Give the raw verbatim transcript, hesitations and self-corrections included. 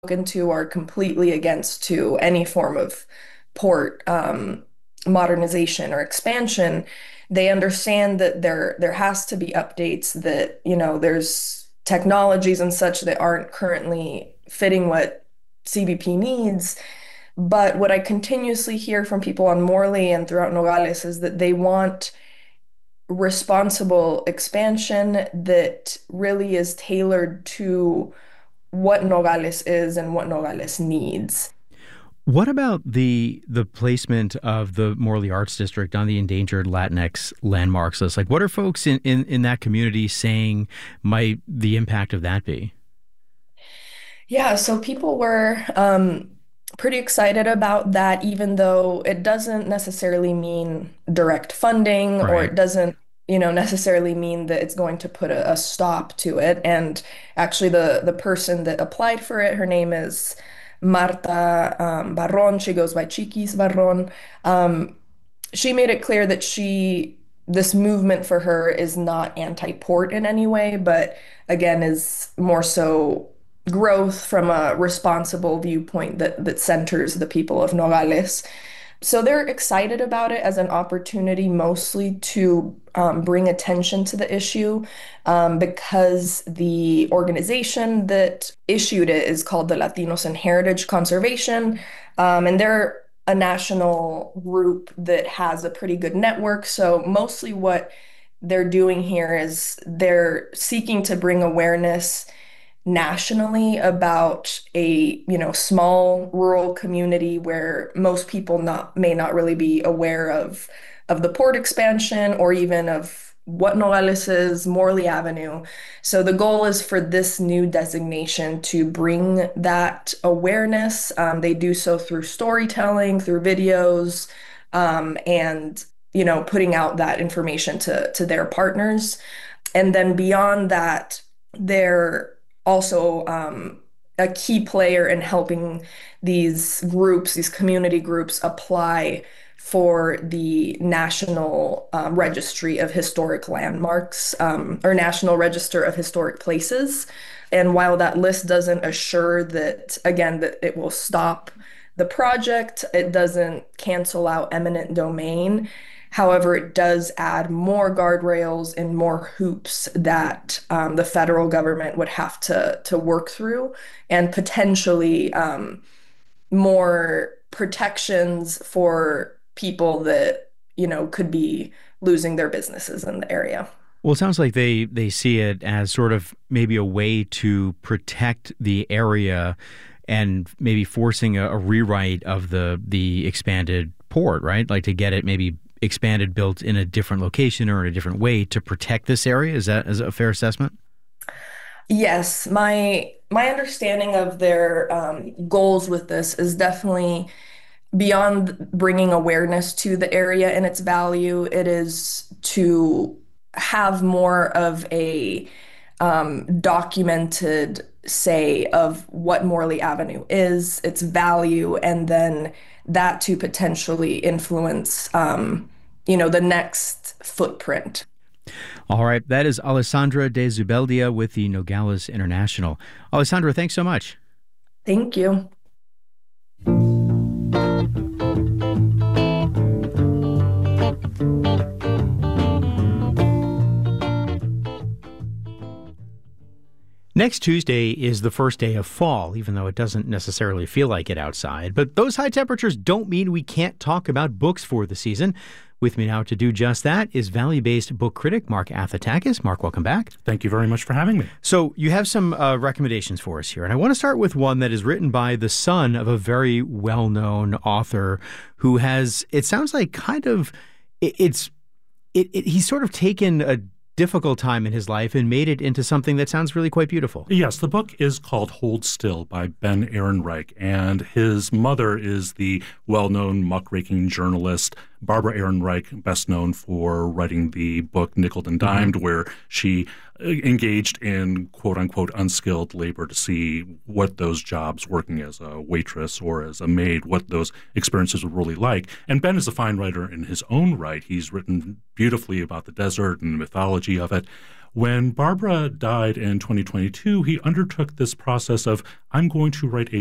spoken to are completely against to any form of port um, modernization or expansion. They understand that there there has to be updates, that, you know, there's technologies and such that aren't currently fitting what C B P needs. But what I continuously hear from people on Morley and throughout Nogales is that they want responsible expansion that really is tailored to what Nogales is and what Nogales needs. What about the the placement of the Morley Arts District on the endangered Latinx landmarks list? Like, what are folks in, in, in that community saying might the impact of that be? Yeah, so people were um, pretty excited about that, even though it doesn't necessarily mean direct funding, or Right. it doesn't, you know, necessarily mean that it's going to put a, a stop to it. And actually, the the person that applied for it, her name is Marta um, Barron. She goes by Chiquis Barron. Um, she made it clear that she this movement for her is not anti-port in any way, but again is more so growth from a responsible viewpoint that that centers the people of Nogales. So they're excited about it as an opportunity mostly to um, bring attention to the issue, um, because the organization that issued it is called the Latinos in Heritage Conservation. Um, and they're a national group that has a pretty good network. So mostly what they're doing here is they're seeking to bring awareness nationally about a, you know, small rural community where most people not may not really be aware of of the port expansion or even of what Nogales is, Morley Avenue. So the goal is for this new designation to bring that awareness. Um, they do so through storytelling, through videos, um, and, you know, putting out that information to to their partners. And then beyond that, they're also um, a key player in helping these groups, these community groups, apply for the National um, Registry of Historic Landmarks, um, or National Register of Historic Places. And while that list doesn't assure that, again, that it will stop the project, it doesn't cancel out eminent domain. However, it does add more guardrails and more hoops that um, the federal government would have to to work through, and potentially um, more protections for people that, you know, could be losing their businesses in the area. Well, it sounds like they they see it as sort of maybe a way to protect the area and maybe forcing a, a rewrite of the the expanded port, right? Like to get it maybe expanded, built in a different location or in a different way to protect this area. Is that is that a fair assessment? Yes, my my understanding of their um, goals with this is definitely beyond bringing awareness to the area and its value. It is to have more of a um, documented say of what Morley Avenue is, its value, and then that to potentially influence, um, you know, the next footprint. All right. That is Alessandra de Zubeldia with the Nogales International. Alessandra, thanks so much. Thank you. Next Tuesday is the first day of fall, even though it doesn't necessarily feel like it outside. But those high temperatures don't mean we can't talk about books for the season. With me now to do just that is Valley-based book critic Mark Athatakis. Mark, welcome back. Thank you very much for having me. So you have some uh, recommendations for us here, and I want to start with one that is written by the son of a very well-known author who has, it sounds like kind of, it, it's, it, it, he's sort of taken a difficult time in his life and made it into something that sounds really quite beautiful. Yes, the book is called Hold Still by Ben Ehrenreich, and his mother is the well-known muckraking journalist Barbara Ehrenreich, best known for writing the book Nickeled and Dimed, mm-hmm. where she engaged in quote-unquote unskilled labor to see what those jobs working as a waitress or as a maid, what those experiences were really like. And Ben is a fine writer in his own right. He's written beautifully about the desert and the mythology of it. When Barbara died in twenty twenty-two, he undertook this process of, I'm going to write a